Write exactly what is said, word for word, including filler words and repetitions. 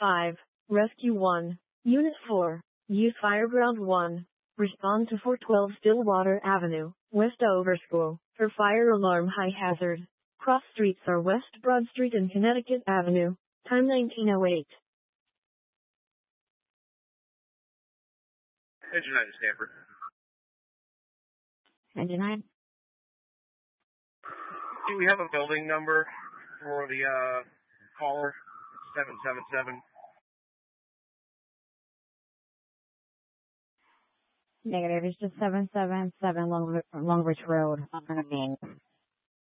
five. Rescue one. Unit four. Use Fireground one. Respond to four twelve Stillwater Avenue, Westover School, for fire alarm high hazard. Cross streets are West Broad Street and Connecticut Avenue. Time nineteen oh eight. Engine nine to Stanford. Engine nine. Do we have a building number for the uh, caller? seven seven seven. Negative. It's just seven seven seven Long, Long Ridge Road. I'm going to be